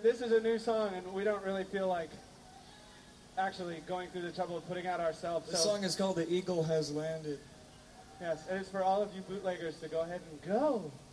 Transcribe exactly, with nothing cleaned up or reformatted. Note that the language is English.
this is a new song, and we don't really feel like actually going through the trouble of putting out ourselves. The so, song is called The Eagle Has Landed. Yes, and it's for all of you bootleggers to go ahead and go.